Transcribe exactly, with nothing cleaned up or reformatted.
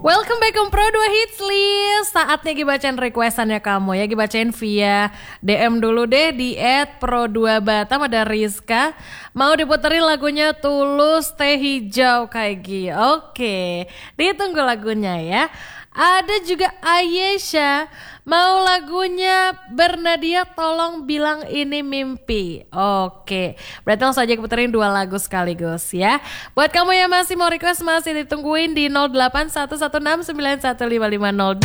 Welcome back ke Pro dua Hits List. Saatnya gibacain requestannya kamu ya. Gibacain via D M dulu deh di et pro dua batam. Ada Rizka mau diputerin lagunya Tulus Teh Hijau kayak gini. Oke, ditunggu lagunya ya. Ada juga Ayesha mau lagunya Bernadia Tolong Bilang Ini Mimpi. Oke, berarti langsung aja puterin dua lagu sekaligus ya. Buat kamu yang masih mau request masih ditungguin di nol delapan satu satu enam sembilan satu lima lima nol.